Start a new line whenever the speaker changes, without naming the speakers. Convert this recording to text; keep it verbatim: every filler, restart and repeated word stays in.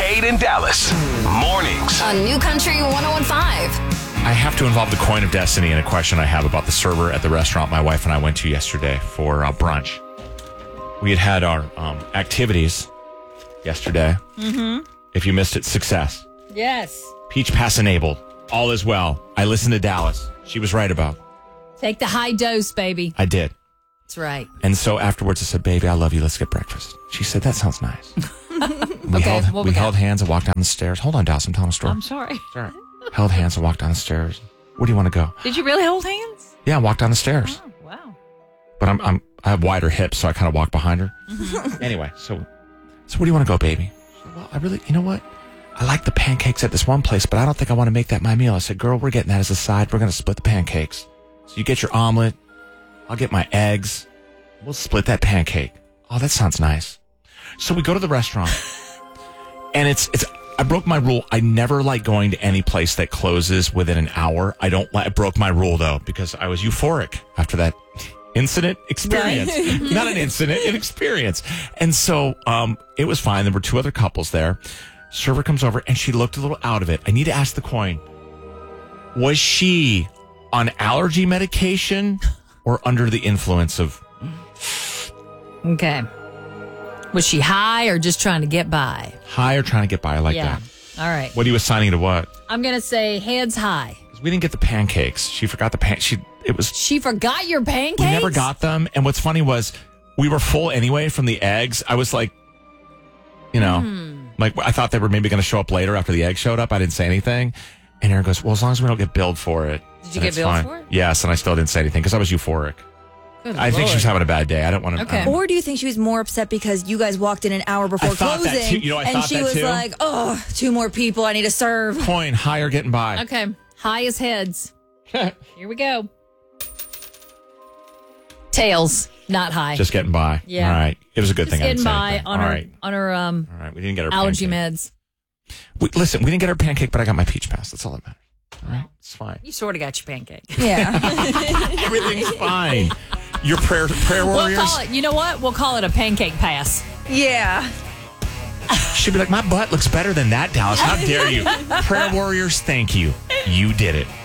Jade and Dallas. Mornings.
On New Country one oh one point five.
I have to involve the coin of destiny in a question I have about the server at the restaurant my wife and I went to yesterday for uh, brunch. We had had our um, activities yesterday.
Mm-hmm.
If you missed it, success.
Yes.
Peach Pass enabled. All is well. I listened to Dallas. She was right about.
Take the high dose, baby.
I did.
That's right.
And so afterwards I said, baby, I love you. Let's get breakfast. She said, that sounds nice. we
Okay,
held,
what
we
we got?
held hands and walked down the stairs. Hold on, Dallas. I'm telling a story.
I'm sorry.
It's all right. Held hands and walked down the stairs. Where do you want to go?
Did you really hold hands?
Yeah, I walked down the stairs.
Oh, wow.
But I'm, I'm I have wider hips, so I kind of walk behind her.
Mm-hmm.
Anyway, so so where do you want to go, baby? She said, well, I really, you know what? I like the pancakes at this one place, but I don't think I want to make that my meal. I said, girl, we're getting that as a side. We're going to split the pancakes. So you get your omelet. I'll get my eggs. We'll split that pancake. Oh, that sounds nice. So we go to the restaurant, and it's it's. I broke my rule. I never like going to any place that closes within an hour. I don't like. I broke my rule though because I was euphoric after that incident experience.
Right.
Not an incident, an experience. And so um, it was fine. There were two other couples there. Server comes over and she looked a little out of it. I need to ask the coin. Was she on allergy medication or under the influence of?
Okay. Was she high or just trying to get by?
High or trying to get by? I like
Yeah.
that.
All right.
What are you assigning to what?
I'm going to say heads high.
'Cause we didn't get the pancakes. She forgot the pan. She it was.
She forgot your pancakes?
We never got them. And what's funny was we were full anyway from the eggs. I was like, you know,
Hmm.
like I thought they were maybe going to show up later after the eggs showed up. I didn't say anything. And Aaron goes, well, as long as we don't get billed for it.
Did you
then
get
it's
billed
fine.
for it?
Yes. And I still didn't say anything because I was euphoric.
Good
I think she was
Lord.
having a bad day. I don't want to.
Okay.
Or do you think she was more upset because you guys walked in an hour before
I thought that
closing?
too. You know, I
and
thought
she
that
was
too.
like, oh, two more people I need to serve.
Coin, higher getting by.
Okay. High as heads. Here we go. Tails, not high.
Just getting by.
Yeah.
All right. It was a good
Just
thing. I
getting
didn't say
by
anything.
on
All
her
right.
on her um
All right. We didn't get her
allergy
pancake.
meds.
We, listen, we didn't get her pancake, but I got my peach pass. That's all that matters. All right. It's fine.
You sort of got your pancake.
Yeah.
Everything's fine. Your prayer prayer
We'll
warriors
call it. You know what? We'll call it a pancake pass.
yeah.
should be like, my butt looks better than that, Dallas. How dare you? Prayer warriors, thank you. You did it.